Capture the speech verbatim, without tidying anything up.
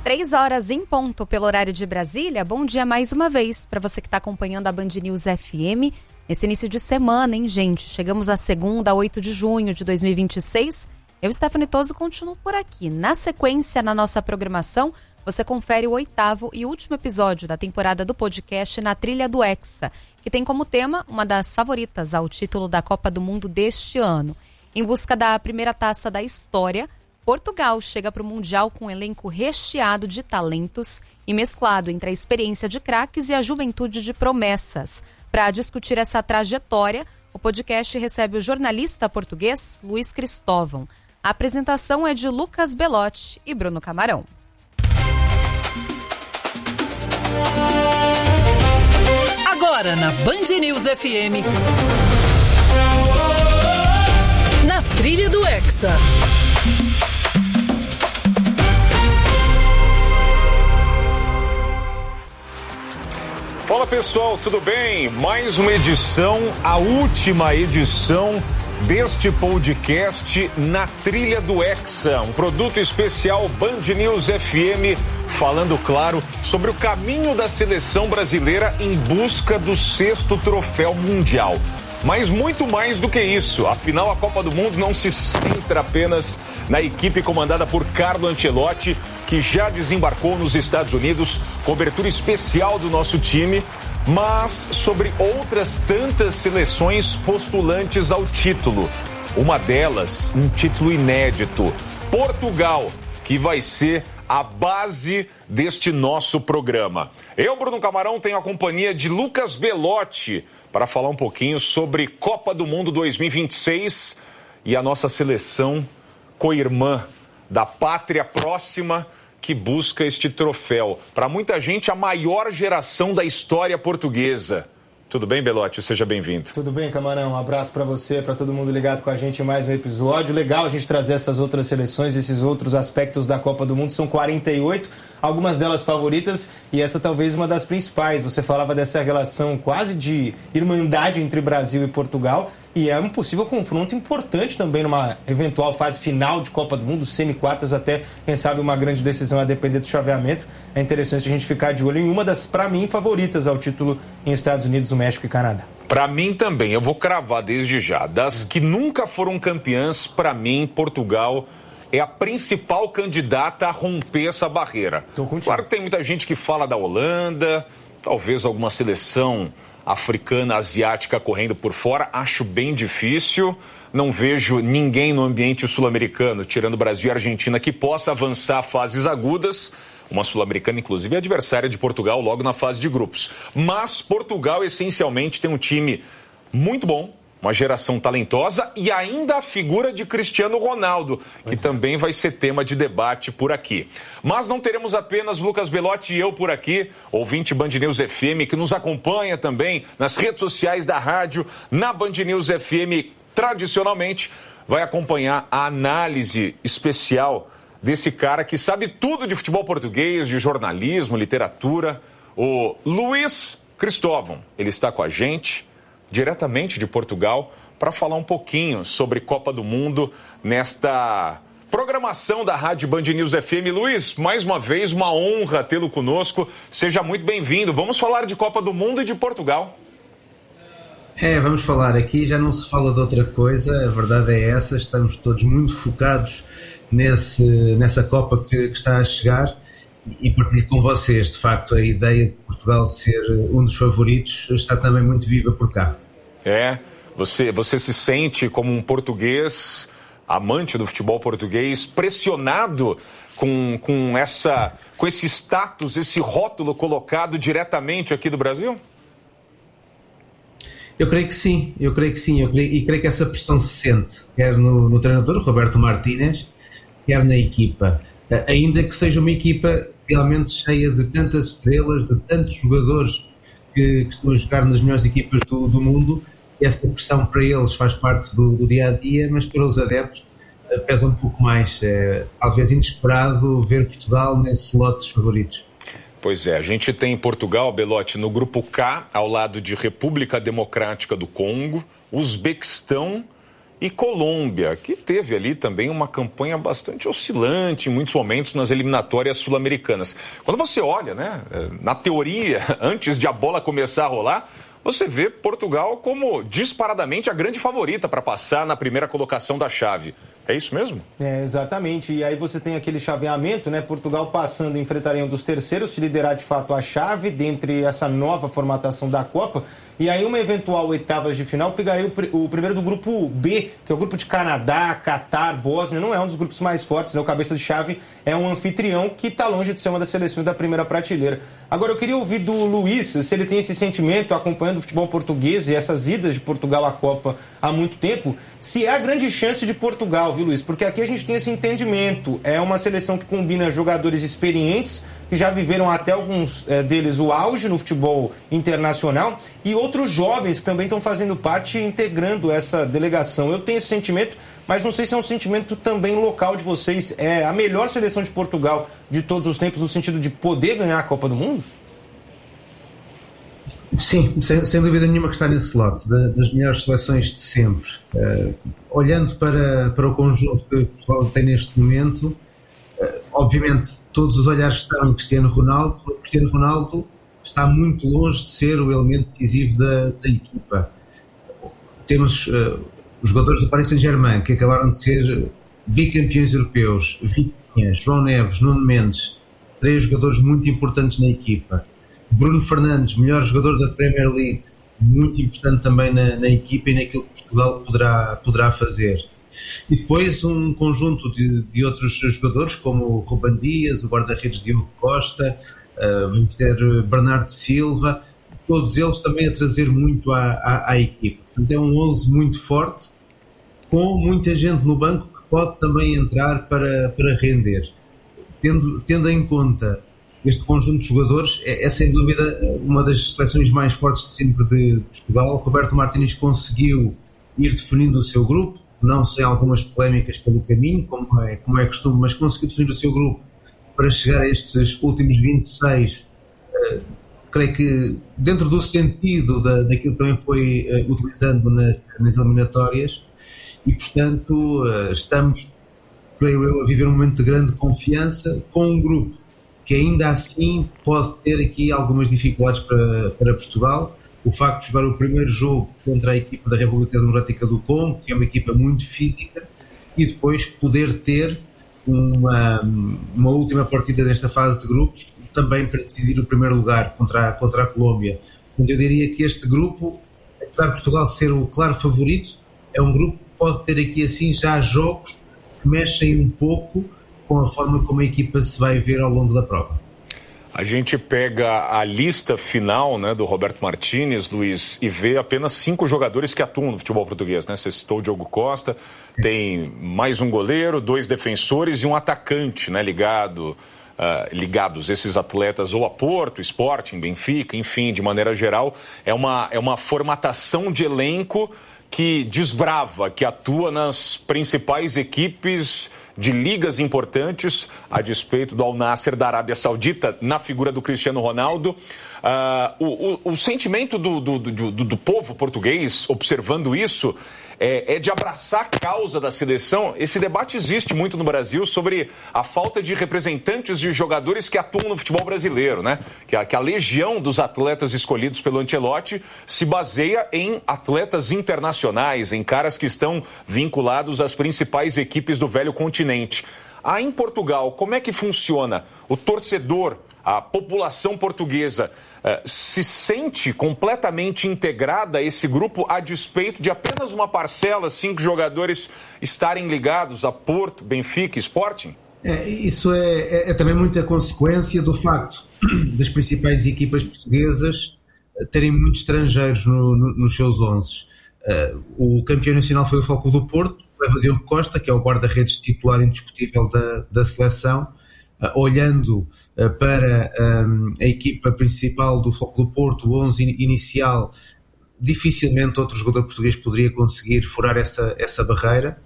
Três horas em ponto pelo horário de Brasília. Bom dia mais uma vez para você que está acompanhando a Band News F M. Nesse início de semana, hein, gente? Chegamos à segunda, oito de junho de dois mil e vinte e seis. Eu, Stephanie Toso, continuo por aqui. Na sequência, na nossa programação, você confere o oitavo e último episódio da temporada do podcast Na Trilha do Hexa, que tem como tema uma das favoritas ao título da Copa do Mundo deste ano. Em busca da primeira taça da história, Portugal chega para o Mundial com um elenco recheado de talentos e mesclado entre a experiência de craques e a juventude de promessas. Para discutir essa trajetória, o podcast recebe o jornalista português Luiz Cristóvão. A apresentação é de Lucas Belotti e Bruno Camarão. Agora na Band News F M, Na Trilha do Hexa. Fala pessoal, tudo bem? Mais uma edição, a última edição deste podcast Na Trilha do Hexa, um produto especial Band News F M, falando, claro, sobre o caminho da seleção brasileira em busca do sexto troféu mundial. Mas muito mais do que isso, afinal a Copa do Mundo não se centra apenas na equipe comandada por Carlo Ancelotti, que já desembarcou nos Estados Unidos, cobertura especial do nosso time, mas sobre outras tantas seleções postulantes ao título. Uma delas, um título inédito, Portugal, que vai ser a base deste nosso programa. Eu, Bruno Camarão, tenho a companhia de Lucas Belotti para falar um pouquinho sobre Copa do Mundo dois mil e vinte e seis e a nossa seleção co-irmã da pátria próxima que busca este troféu. Para muita gente, a maior geração da história portuguesa. Tudo bem, Belotti? Seja bem-vindo. Tudo bem, Camarão. Um abraço para você, para todo mundo ligado com a gente em mais um episódio. Legal a gente trazer essas outras seleções, esses outros aspectos da Copa do Mundo. São quarenta e oito, algumas delas favoritas e essa talvez uma das principais. Você falava dessa relação quase de irmandade entre Brasil e Portugal e é um possível confronto importante também numa eventual fase final de Copa do Mundo, semi-quartas até, quem sabe, uma grande decisão a depender do chaveamento. É interessante a gente ficar de olho em uma das, para mim, favoritas ao título em Estados Unidos, o México e Canadá. Para mim também, eu vou cravar desde já. Das que nunca foram campeãs, para mim, Portugal é a principal candidata a romper essa barreira. Claro que tem muita gente que fala da Holanda, talvez alguma seleção africana, asiática correndo por fora, acho bem difícil. Não vejo ninguém no ambiente sul-americano, tirando Brasil e Argentina, que possa avançar a fases agudas. Uma sul-americana, inclusive, é adversária de Portugal logo na fase de grupos. Mas Portugal, essencialmente, tem um time muito bom, uma geração talentosa e ainda a figura de Cristiano Ronaldo, que também vai ser tema de debate por aqui. Mas não teremos apenas Lucas Belotti e eu por aqui, ouvinte Band News F M, que nos acompanha também nas redes sociais da rádio, na Band News F M, tradicionalmente, vai acompanhar a análise especial desse cara que sabe tudo de futebol português, de jornalismo, literatura, o Luiz Cristóvão. Ele está com a gente diretamente de Portugal, para falar um pouquinho sobre Copa do Mundo nesta programação da Rádio Band News F M. Luiz, mais uma vez, uma honra tê-lo conosco. Seja muito bem-vindo. Vamos falar de Copa do Mundo e de Portugal. É, vamos falar aqui, já não se fala de outra coisa, a verdade é essa, estamos todos muito focados nesse, nessa Copa que, que está a chegar. E partilho com vocês, de facto, a ideia de Portugal ser um dos favoritos está também muito viva por cá. É, você, você se sente como um português, amante do futebol português, pressionado com, com, essa, com esse status, esse rótulo colocado diretamente aqui do Brasil? Eu creio que sim, eu creio que sim, eu creio, e creio que essa pressão se sente, quer no, no treinador, Roberto Martínez, quer na equipa, ainda que seja uma equipa realmente cheia de tantas estrelas, de tantos jogadores que, que estão a jogar nas melhores equipas do, do mundo. Essa pressão para eles faz parte do, do dia-a-dia, mas para os adeptos pesa um pouco mais. É, talvez inesperado ver Portugal nesse lote dos favoritos. Pois é, a gente tem Portugal, Belotti, no grupo K, ao lado de República Democrática do Congo, Uzbequistão e Colômbia, que teve ali também uma campanha bastante oscilante em muitos momentos nas eliminatórias sul-americanas. Quando você olha, né, na teoria, antes de a bola começar a rolar, você vê Portugal como disparadamente a grande favorita para passar na primeira colocação da chave. É isso mesmo? É, exatamente. E aí você tem aquele chaveamento, né? Portugal passando, enfrentaria um dos terceiros, se liderar de fato a chave dentre essa nova formatação da Copa. E aí uma eventual oitavas de final pegaria o, pr- o primeiro do grupo B, que é o grupo de Canadá, Catar, Bósnia. Não é um dos grupos mais fortes, né? O cabeça de chave é um anfitrião que está longe de ser uma das seleções da primeira prateleira. Agora, eu queria ouvir do Luiz, se ele tem esse sentimento acompanhando o futebol português e essas idas de Portugal à Copa há muito tempo, se é a grande chance de Portugal, viu, Luiz? Porque aqui a gente tem esse entendimento. É uma seleção que combina jogadores experientes, que já viveram até alguns é, deles o auge no futebol internacional, e outros jovens que também estão fazendo parte e integrando essa delegação. Eu tenho esse sentimento, mas não sei se é um sentimento também local de vocês. É a melhor seleção de Portugal de todos os tempos no sentido de poder ganhar a Copa do Mundo? Sim, sem, sem dúvida nenhuma que está nesse lote, da, das melhores seleções de sempre. Uh, olhando para, para o conjunto que Portugal tem neste momento, uh, obviamente todos os olhares estão em Cristiano Ronaldo, mas Cristiano Ronaldo está muito longe de ser o elemento decisivo da, da equipa. Temos uh, os jogadores do Paris Saint-Germain, que acabaram de ser bicampeões europeus, Vitinha, João Neves, Nuno Mendes, três jogadores muito importantes na equipa. Bruno Fernandes, melhor jogador da Premier League, muito importante também na, na equipa e naquilo que Portugal poderá, poderá fazer. E depois um conjunto de, de outros jogadores, como o Ruben Dias, o guarda-redes Diogo Costa, uh, vamos ter Bernardo Silva, todos eles também a trazer muito à, à, à equipa. Portanto, é um onze muito forte, com muita gente no banco que pode também entrar para, para render. Tendo, tendo em conta este conjunto de jogadores, é, é sem dúvida uma das seleções mais fortes de sempre de, de Portugal. Roberto Martínez conseguiu ir definindo o seu grupo, não sem algumas polémicas pelo caminho, como é, como é costume, mas conseguiu definir o seu grupo para chegar a estes últimos vinte e seis, uh, creio que dentro do sentido da, daquilo que também foi uh, utilizando nas, nas eliminatórias, e portanto uh, estamos, creio eu, a viver um momento de grande confiança com um grupo que ainda assim pode ter aqui algumas dificuldades para, para Portugal. O facto de jogar o primeiro jogo contra a equipa da República Democrática do Congo, que é uma equipa muito física, e depois poder ter uma, uma última partida nesta fase de grupos, também para decidir o primeiro lugar contra a, contra a Colômbia. Portanto, eu diria que este grupo, apesar de Portugal ser o claro favorito, é um grupo que pode ter aqui assim já jogos que mexem um pouco com a forma como a equipa se vai ver ao longo da prova. A gente pega a lista final, né, do Roberto Martínez, Luiz, e vê apenas cinco jogadores que atuam no futebol português, né? Você citou o Diogo Costa, sim, tem mais um goleiro, dois defensores e um atacante, né, ligado, uh, ligados esses atletas ou a Porto, Sporting, Benfica, enfim, de maneira geral, é uma, é uma formatação de elenco que desbrava, que atua nas principais equipes de ligas importantes, a despeito do Al Nassr da Arábia Saudita, na figura do Cristiano Ronaldo. Uh, o, o, o sentimento do, do, do, do, do povo português, observando isso, é, é de abraçar a causa da seleção. Esse debate existe muito no Brasil sobre a falta de representantes de jogadores que atuam no futebol brasileiro, né? Que a, que a legião dos atletas escolhidos pelo Ancelotti se baseia em atletas internacionais, em caras que estão vinculados às principais equipes do velho continente. Aí em Portugal, como é que funciona? O torcedor, a população portuguesa, Uh, se sente completamente integrada a esse grupo a despeito de apenas uma parcela, cinco jogadores estarem ligados a Porto, Benfica e Sporting? É, isso é, é, é também muita consequência do facto das principais equipas portuguesas terem muitos estrangeiros no, no, nos seus onze. Uh, o campeão nacional foi o Futebol Clube do Porto, leva Diogo Costa, que é o guarda-redes titular indiscutível da, da seleção. Uh, olhando uh, para um, a equipa principal do Futebol Clube do Porto, o onze inicial, dificilmente outro jogador português poderia conseguir furar essa, essa barreira.